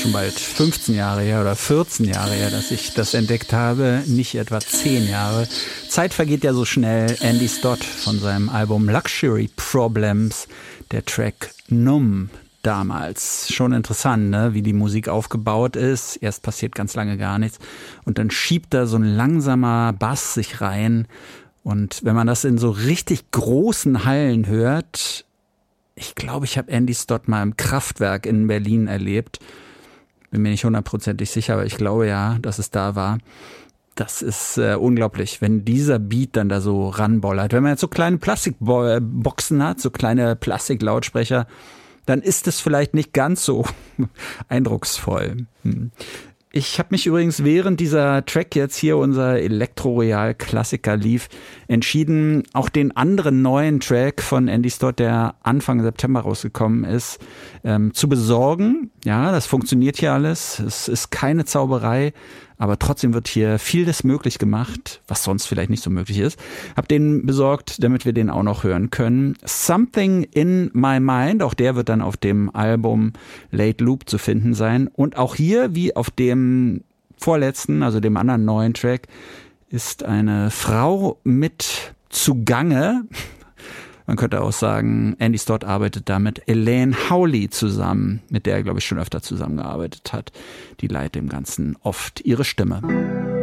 schon bald 15 Jahre her oder 14 Jahre her, dass ich das entdeckt habe, nicht etwa 10 Jahre. Zeit vergeht ja so schnell. Andy Stott von seinem Album Luxury Problems, der Track Numb damals. Schon interessant, ne? Wie die Musik aufgebaut ist. Erst passiert ganz lange gar nichts und dann schiebt da so ein langsamer Bass sich rein. Und wenn man das in so richtig großen Hallen hört, ich glaube, ich habe Andy Stott mal im Kraftwerk in Berlin erlebt. Bin mir nicht hundertprozentig sicher, aber ich glaube ja, dass es da war. Das ist unglaublich, wenn dieser Beat dann da so ranbollert. Wenn man jetzt so kleine Plastikboxen hat, so kleine Plastiklautsprecher, dann ist es vielleicht nicht ganz so eindrucksvoll. Ich habe mich übrigens während dieser Track jetzt hier, unser Elektro-Royal-Klassiker lief, entschieden, auch den anderen neuen Track von Andy Stott, der Anfang September rausgekommen ist, zu besorgen. Ja, das funktioniert hier alles. Es ist keine Zauberei, aber trotzdem wird hier vieles möglich gemacht, was sonst vielleicht nicht so möglich ist. Hab den besorgt, damit wir den auch noch hören können. Something in My Mind, auch der wird dann auf dem Album Late Loop zu finden sein. Und auch hier, wie auf dem vorletzten, also dem anderen neuen Track, ist eine Frau mit zugange. Man könnte auch sagen, Andy Stott arbeitet da mit Elaine Howley zusammen, mit der er, glaube ich, schon öfter zusammengearbeitet hat. Die leiht dem Ganzen oft ihre Stimme.